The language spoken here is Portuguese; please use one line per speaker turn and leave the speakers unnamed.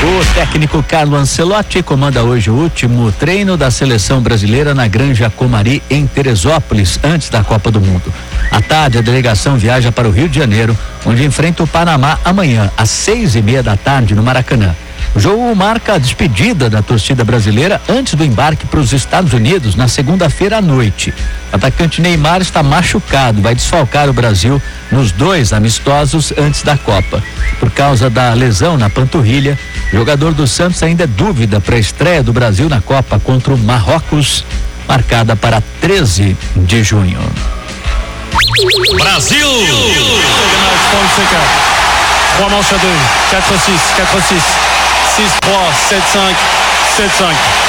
O técnico Carlo Ancelotti comanda hoje o último treino da seleção brasileira na Granja Comari, em Teresópolis, antes da Copa do Mundo. À tarde, a delegação viaja para o Rio de Janeiro, onde enfrenta o Panamá amanhã, às 6:30 da tarde, no Maracanã. O jogo marca a despedida da torcida brasileira antes do embarque para os Estados Unidos na segunda-feira à noite. O atacante Neymar está machucado, vai desfalcar o Brasil nos 2 amistosos antes da Copa. Por causa da lesão na panturrilha, o jogador do Santos ainda é dúvida para a estreia do Brasil na Copa contra o Marrocos, marcada para 13 de junho.
Brasil!
3 manches à 2, 4-6, 4-6, 6-3, 7-5, 7-5.